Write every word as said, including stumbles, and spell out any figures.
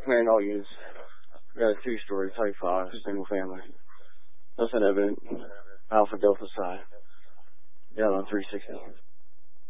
Man, all units. We got a two-story Type five, single family. Nothing evident. Alpha Delta Psi. Yeah, on three sixty.